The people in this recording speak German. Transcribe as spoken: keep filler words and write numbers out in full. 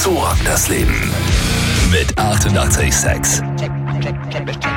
So rockt das Leben. Mit achtundachtzig Komma sechs.